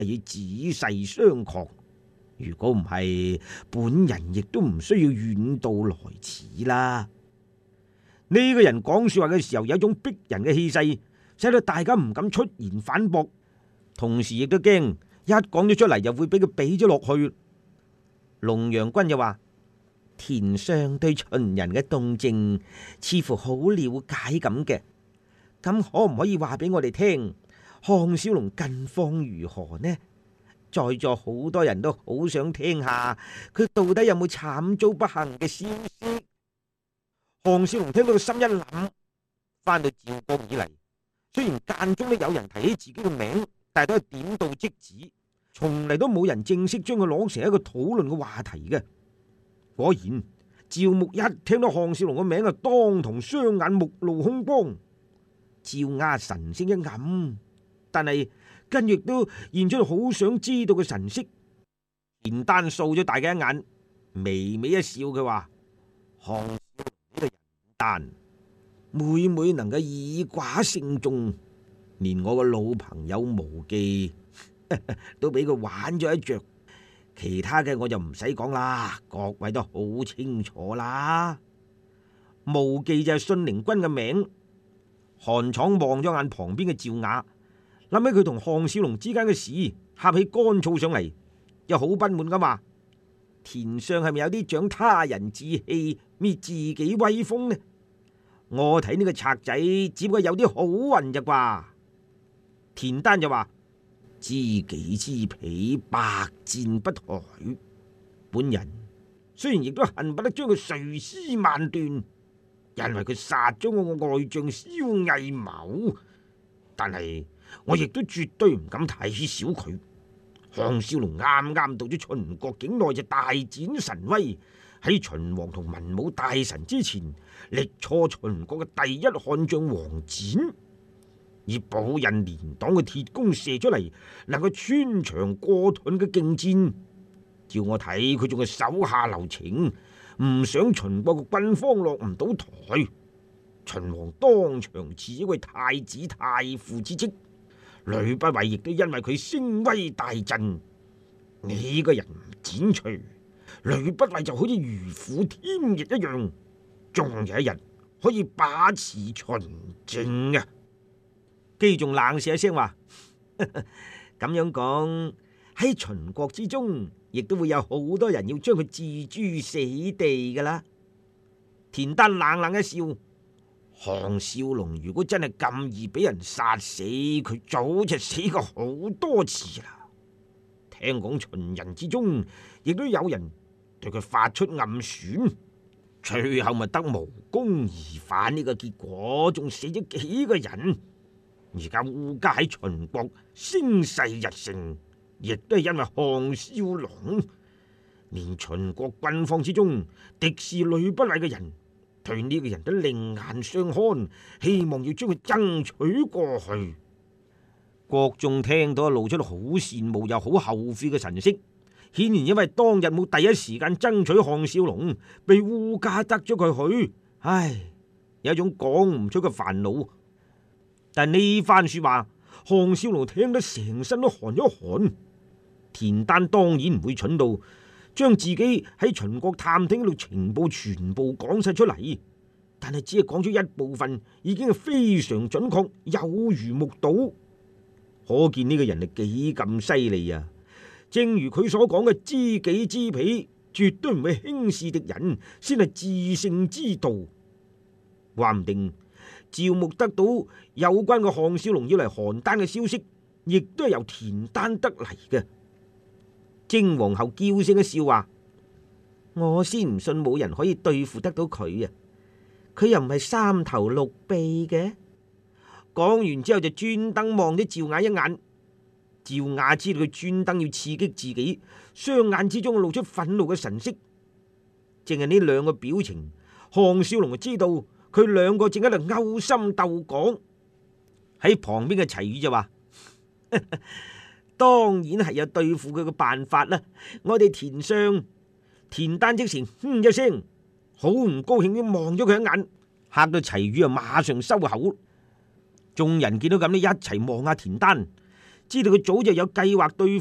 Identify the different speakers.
Speaker 1: 要仔細商榷。如果唔係，本人亦都唔需要遠道來此啦。呢個人講說話嘅時候有一種逼人嘅氣勢，使到大家唔敢出言反駁，同時亦都驚一講咗出嚟又會俾佢俾咗落去。龍陽君又話：田相對秦人嘅動靜似乎好了解咁嘅，咁可唔可以話俾我哋聽項少龍近況如何呢？在座好多人都好想聽下佢到底有冇慘遭不幸嘅消息。項少龍聽到個心一諗，翻到趙國以嚟，雖然間中都有人提起自己嘅名，但係都係點到即止，從嚟都冇人正式將佢攞成一個討論嘅話題嘅。果然，趙牧一聽到項少龍嘅名啊，當堂雙眼目露凶光。趙雅神色一暗，但係跟住亦都現出好想知道嘅神色。田丹掃咗大家一眼，微微一笑，佢話：項少龍呢個人丹，每每能夠以寡勝眾，連我個老朋友無忌都俾佢玩咗一着。其他嘅我就唔使講啦，各位都好清楚啦。無忌就係信陵君嘅名。韓闖望咗眼旁邊嘅趙雅，諗起佢同項少龍之間嘅事，呷起乾燥上嚟，又好不滿咁話：田相係咪有啲長他人志氣，滅自己威風呢？我睇呢個賊仔只不過有啲好運咋啩？田丹就話：知己知彼，百戰不殆。本人雖然亦都恨不得將佢碎屍萬段，因為佢殺咗我個外將蕭毅謀，但係我亦都絕對唔敢睇小佢。項少龍啱啱到咗秦國境內就大展神威，喺秦王同文武大臣之前力挫秦國嘅第一悍將王翦，以寶印連擋嘅鐵弓射出嚟，能夠穿牆過盾嘅勁箭，叫我睇佢仲係手下留情，唔想秦國嘅軍方落唔到台。秦王當場賜一位太子太傅之職，呂不韋亦都因為佢聲威大振。呢個人唔剪除，呂不韋就好似如虎添翼一樣，終有一日可以把持秦政啊！姬仲冷笑一聲話：咁樣講，喺秦國之中，亦都會有好多人要將佢置諸死地噶啦。田丹冷冷一笑：項少龍如果真係咁易俾人殺死，佢早就死過好多次啦。聽講秦人之中，亦都有人對佢發出暗選，最後咪得無功而返呢個結果，仲死咗幾個人。而家烏家喺秦國聲勢日盛，亦都係因為項少龍。連秦國軍方之中敵視呂不韋嘅人，對呢個人都另眼相看，希望要將佢爭取過去。國眾聽到露出好羨慕又好後悔嘅神色，顯然因為當日冇第一時間爭取項少龍，被烏家得咗佢去，唉，有一種講唔出嘅煩惱。但呢番說話，項少龍聽得成身都寒一寒。田丹當然唔會蠢到將自己喺秦國探聽到情報全部講晒出嚟，但係只係講咗一部分，已經係非常準確，有如目睹。可見呢個人係幾咁犀利啊！正如佢所講嘅，知己知彼，絕對唔會輕視敵人，先係致勝之道。話唔定趙牧得到有關嘅項少龍要嚟邯鄲嘅消息，亦都係由田丹得嚟嘅。征皇后嬌聲一笑話：我先唔信冇人可以對付得到佢啊！佢又唔係三頭六臂嘅。講完之後就專登望咗趙雅一眼。趙雅知道佢專登要刺激自己，雙眼之中露出憤怒嘅神色。淨係呢兩個表情，項少龍就知道佢兩個正喺度勾心鬥角。喺旁邊嘅齊宇就話：當然係有對付佢嘅辦法啦！我哋田相田丹即時哼一聲，好唔高興咁望咗佢一眼，嚇到齊宇啊馬上收口。眾人見到咁呢，一齊望下田丹。 知道佢早就有計劃對